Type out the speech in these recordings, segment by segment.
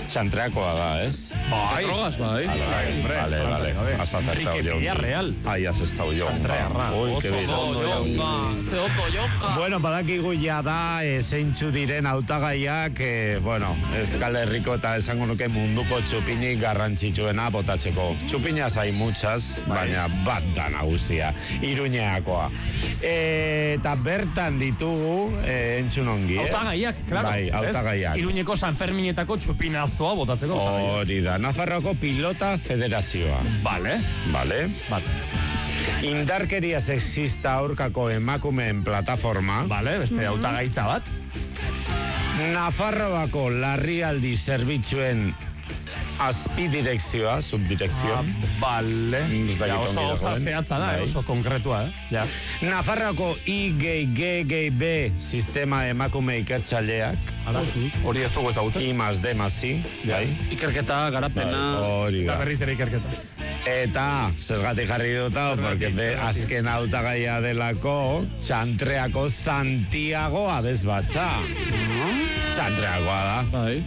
Txantreakoa da, ez? Bai. Drogas, bai. Vale. Has acertado yo. Enrique Villarreal. Ahí has estado yo. Uy, qué bien. Bueno, badakigu ja da, zeintzu diren hautagaiak, bueno, Euskal Herriko eta esango nuke munduko txupinik garrantzitsuena botatzeko. Txupinas hay muchas, baina bat da nagusia, Iruñeakoa. Eta bertan ditugu, entzun ongi, hautagaiak, klaro. Bai, hautagaiak. Iruñeko San Fermietako txupinazoa botatzeko hautagaiak. Hori da, Nafarroko Pilota Federazioa. Vale. Bat. Indarkeria sexista aurkako emakumeen plataforma. Vale, beste hautagaitza bat. Nafarroako larrialdi zerbitzuen azpidirekzioa, subdirekzioa. Vale. Oso zehatza da, oso konkretua, ja. Nafarroako IGGB sistema emakume ikertzaileak. Hori ez dugu ezagutzen. I+D+I, bai. Ikerketa, garapena, eta berriz ere ikerketa. Eta, zergatik jarri dut hau, porque azken hautagaia delako, Txantreako Santiago abesbatza. Txantreakoa da.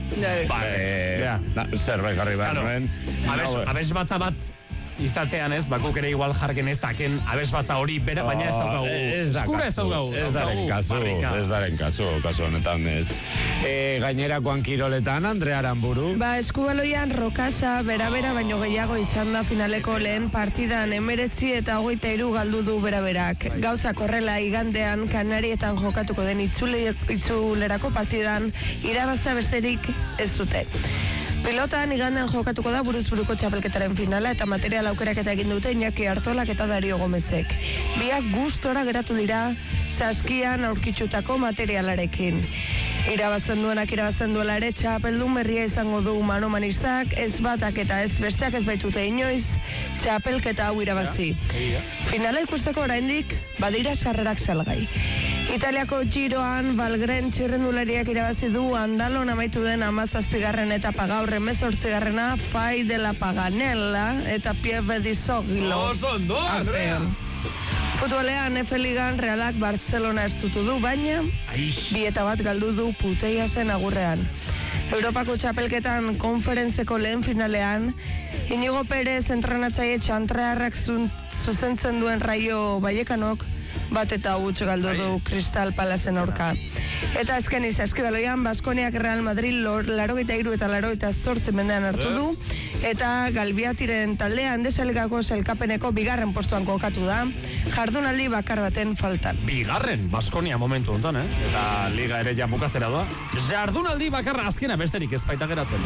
Bai. Zerbait jarri behar nuen. Abesbatza bat izatean ez, bakuk ere igual jarken ezaken abesbatza hori bera, baina ez daukagu. Eskura ez daukagu. Ez daren kasu honetan ez. Gainerakoan kiroletan, Andrea Aranburu. Eskubaloian Rokasa, bera baino gehiago izan da finaleko lehen partidan 19 eta 23 galdu du bera-berak. Gauza korrela igandean Kanarietan jokatuko den itzulerako partidan irabazta besterik ez dute. Pilotan igandean jokatuko da buruz-buruko txapelketaren finala eta material aukeraketa egin dute Iñaki Artolak eta Dario Gomezek. Biak gustora geratu dira saskian aurkitxutako materialarekin. Irabazten duela ere txapeldun berria izango du manomanistak, ez batak eta ez besteak ez baitute inoiz txapelketa hau irabazi. Finala ikusteko oraindik badira sarrerak salgai. Italiako Giroan Valgren txirrendulariak irabazi du Andalon amaitu den 17. etapa gaur 18. Fai de la Paganella eta Pieve di Sogilo artean. Futbolean F-Ligan Realak Barcelona estutu du, baina bi eta bat galdu du Puteiasen agurrean. Europako txapelketan konferentzeko lehen finalean, Inigo Perez entrenatzaile txantrearrak zuzentzen duen Raio Vallecanok bat eta huts galdu du Crystal Palacen aurka. Eta azken Saskibaloian Baskoniak Real Madrid 83 eta 88 mendean hartu du, eta Galbiatiren taldea Andesaligako sailkapeneko bigarren postuan kokatu da, jardunaldi bakar baten faltan. Bigarren, Baskonia momentu honetan, eta liga ere ja bukazera da. Jardunaldi bakarra azkena besterik ez baita geratzen.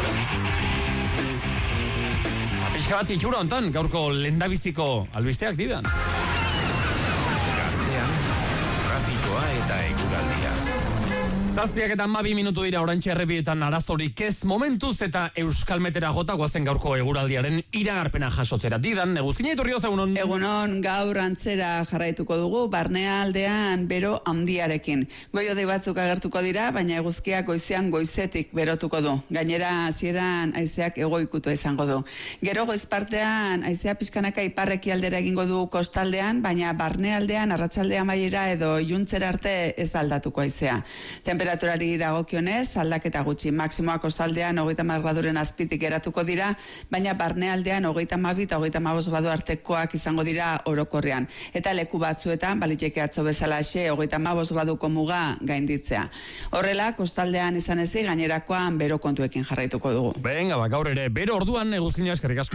Pixka bat itxura honetan, gaurko lendabiziko albisteak didan. Trafikoa eta eguraldia. 7:12 minutu dira oraintxe errepietan arazorik ez momentuz eta Euskalmetera jota goazen gaurko eguraldiaren iragarpena jasotzera. Didan, Eguzkina Iturrioz, egunon? Egunon, gaur antzera jarraituko dugu, barnealdean bero handiarekin. Goiode batzuk agertuko dira, baina eguzkiak goizean goizetik berotuko du. Gainera, hasieran haizeak egoikutu izango du. Gero goizpartean haizea pixkanaka iparreki aldera egingo du kostaldean, baina barnealdean arratsaldean amaiera edo iluntzera arte ez aldatuko haizea. Temperaturari dagokionez, aldaketa gutxi, maksimoak kostaldean 30 graduren azpitik geratuko dira, baina barnealdean 32 eta 35 gradu artekoak izango dira orokorrean. Eta leku batzuetan, baliteke atzo bezalaxe, 35 graduko muga gainditzea. Horrela, kostaldean izan ezi, gainerakoan bero kontuekin jarraituko dugu. Venga, gaur ere, bero orduan Eguzkina eskerrik asko.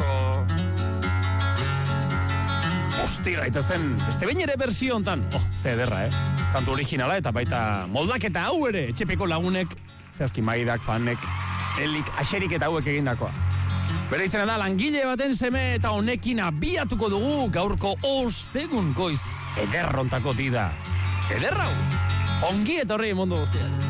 Ostira, eta zen, beste behin ere bersio hontan. Ze ederra, kantu originala eta baita moldaketa hau ere, etxepeko lagunek, zehazki maidak, fanek, elik, aserik eta hauek egindakoa. Bere izena da, langile baten seme eta honekin abiatuko dugu gaurko ostegun goiz ederrontako tida. Ederrau, ongi etorri mundu guztiak.